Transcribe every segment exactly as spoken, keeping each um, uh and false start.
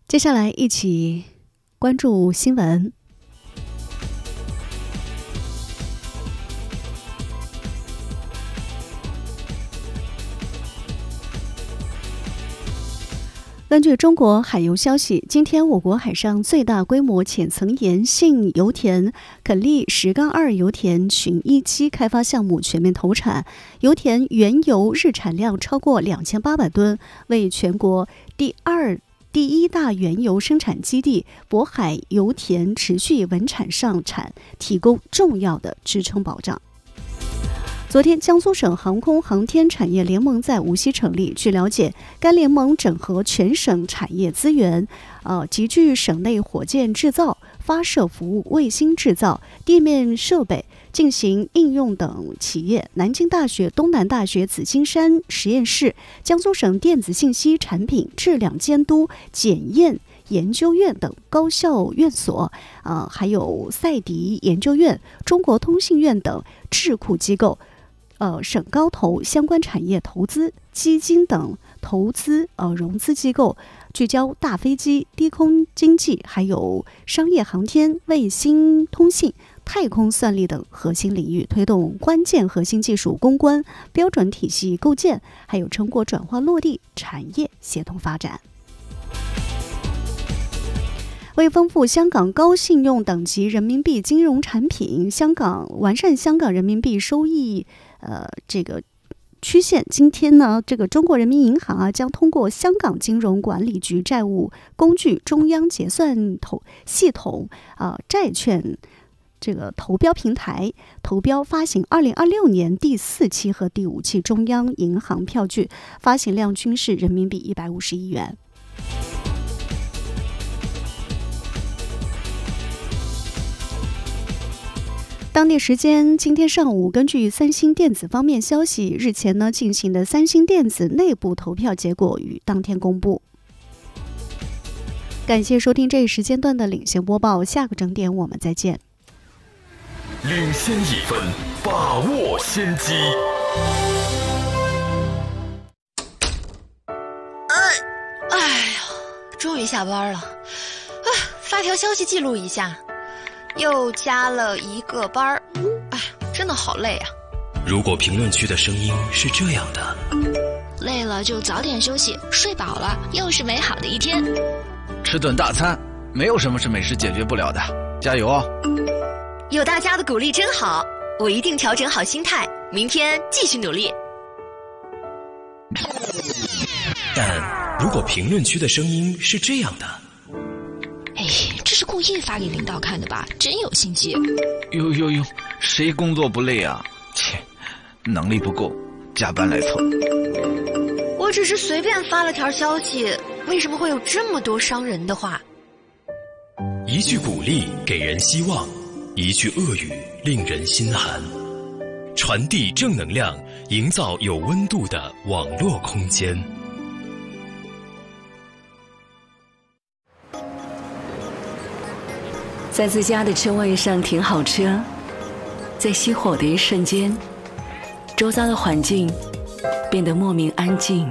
接下来一起关注新闻。根据中国海油消息，今天我国海上最大规模浅层岩性油田垦利十杠二油田群一期开发项目全面投产，油田原油日产量超过两千八百吨，为全国第二、第一大原油生产基地渤海油田持续稳产上产提供重要的支撑保障。昨天，江苏省航空航天产业联盟在无锡成立。据了解，该联盟整合全省产业资源，呃，集聚省内火箭制造、发射服务、卫星制造、地面设备、进行应用等企业。南京大学、东南大学紫金山实验室、江苏省电子信息产品质量监督检验研究院等高校院所，呃，还有赛迪研究院、中国通信院等智库机构。呃，省高投相关产业投资基金等投资呃融资机构，聚焦大飞机、低空经济，还有商业航天、卫星通信、太空算力等核心领域，推动关键核心技术攻关、标准体系构建，还有成果转化落地，产业协同发展。为丰富香港高信用等级人民币金融产品，香港完善香港人民币收益呃这个曲线，今天呢，这个中国人民银行啊将通过香港金融管理局债务工具中央结算投系统啊、呃、债券这个投标平台投标发行二零二六年第四期和第五期中央银行票据，发行量均是人民币一百五十亿元。当地时间今天上午，根据三星电子方面消息，日前呢进行的三星电子内部投票结果于当天公布。感谢收听这一时间段的领先播报，下个整点我们再见。 领先一分，把握先机。 哎，哎呀，终于下班了。啊，发条消息记录一下。又加了一个班儿，哎，真的好累啊！ 如果评论区的声音是这样的， 累了就早点休息，睡饱了又是美好的一天。 吃顿大餐，没有什么是美食解决不了的，加油哦！ 有大家的鼓励真好，我一定调整好心态，明天继续努力。 但如果评论区的声音是这样的， 哎，这是故意发给领导看的吧？真有心机！ 呦呦呦，谁工作不累啊？切，能力不够，加班来凑。 我只是随便发了条消息，为什么会有这么多伤人的话？ 一句鼓励给人希望，一句恶语令人心寒。传递正能量，营造有温度的网络空间。 在自家的车位上停好车，在熄火的一瞬间，周遭的环境变得莫名安静，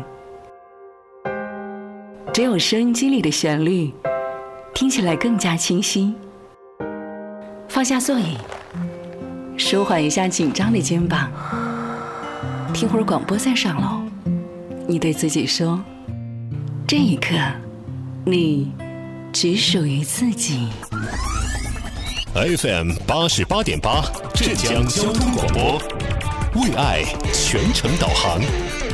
只有收音机里的旋律听起来更加清晰。放下座椅，舒缓一下紧张的肩膀，听会儿广播再上楼。你对自己说，这一刻你只属于自己。 F M 八十八点八，浙江交通广播，为爱全程导航。